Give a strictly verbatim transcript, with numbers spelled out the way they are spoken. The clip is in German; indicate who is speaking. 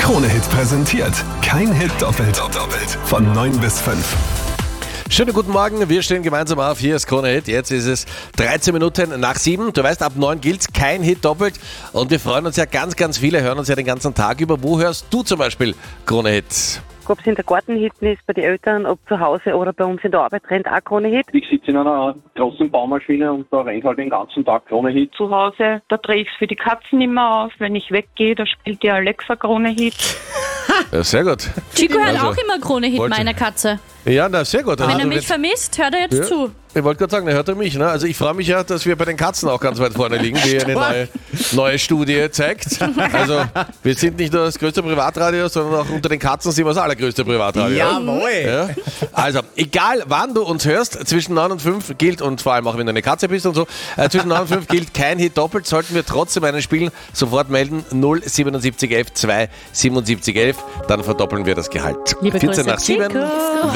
Speaker 1: Krone-Hit präsentiert. Kein Hit doppelt. Doppelt. Von neun bis fünf.
Speaker 2: Schönen guten Morgen, wir stehen gemeinsam auf. Hier ist Krone-Hit. Jetzt ist es dreizehn Minuten nach sieben. Du weißt, ab neun gilt kein Hit doppelt. Und wir freuen uns ja ganz, ganz viele, hören uns ja den ganzen Tag über. Wo hörst du zum Beispiel Krone-Hit?
Speaker 3: Ob es in der Gartenhütte ist, bei den Eltern, ob zu Hause oder bei uns in der Arbeit, rennt auch Krone-Hit.
Speaker 4: Ich sitze in einer großen Baumaschine und da rennt halt den ganzen Tag Krone-Hit.
Speaker 5: Zu Hause, da drehe ich es für die Katzen immer auf. Wenn ich weggehe, da spielt die Alexa Krone-Hit.
Speaker 2: Ja, sehr gut.
Speaker 6: Chico hört
Speaker 2: Also,
Speaker 6: auch immer Krone-Hit,
Speaker 2: wollte-
Speaker 6: meiner Katze.
Speaker 2: Ja, na, sehr gut.
Speaker 6: Wenn
Speaker 2: Also,
Speaker 6: er mich
Speaker 2: jetzt-
Speaker 6: vermisst, hört er jetzt
Speaker 2: Ja.
Speaker 6: zu.
Speaker 2: Ich wollte gerade sagen, da hört er mich. Ne? Also ich freue mich ja, dass wir bei den Katzen auch ganz weit vorne liegen, wie eine neue, neue Studie zeigt. Also wir sind nicht nur das größte Privatradio, sondern auch unter den Katzen sind wir das allergrößte Privatradio.
Speaker 7: Jawohl.
Speaker 2: Ja? Also, egal wann du uns hörst, zwischen neun und fünf gilt, und vor allem auch wenn du eine Katze bist und so, äh, zwischen neun und fünf gilt kein Hit doppelt, sollten wir trotzdem einen spielen, sofort melden null siebenundsiebzig elf zwei siebenundsiebzig elf, dann verdoppeln wir das Gehalt.
Speaker 6: Liebe
Speaker 2: vierzehn
Speaker 6: Grüße,
Speaker 2: nach sieben.
Speaker 6: Chico.